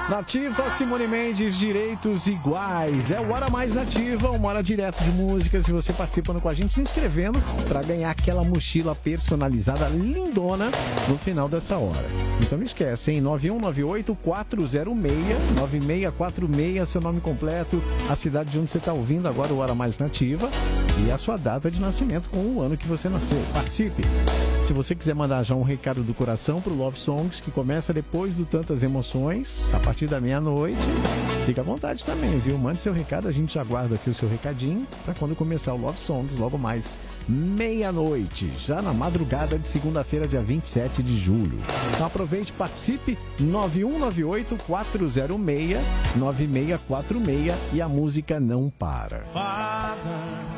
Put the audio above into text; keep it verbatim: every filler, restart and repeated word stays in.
Nativa, Simone Mendes, Direitos Iguais. É o Hora Mais Nativa, uma hora direto de música. Se você participando com a gente, se inscrevendo para ganhar aquela mochila personalizada lindona no final dessa hora. Então não esquece, hein? nove um nove oito quatro zero seis nove seis quatro seis, seu nome completo, a cidade de onde você está ouvindo agora o Hora Mais Nativa e a sua data de nascimento com o ano que você nasceu. Participe! Se você quiser mandar já um recado do coração pro Love Songs, que começa depois do Tantas Emoções, a partir da meia-noite, fica à vontade também, viu? Mande seu recado, a gente aguarda aqui o seu recadinho para quando começar o Love Songs, logo mais meia-noite, já na madrugada de segunda-feira, dia vinte e sete de julho. Então aproveite, participe, nove um nove oito quatro zero seis nove seis quatro seis e a música não para. Father.